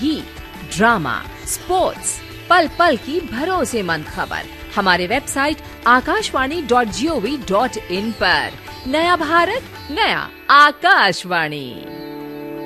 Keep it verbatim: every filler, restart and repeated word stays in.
गीत, drama, sports, पल पल की भरोसेमंद खबर हमारे website Akashvani dot G O V dot in पर। नया भारत, नया आकाशवाणी।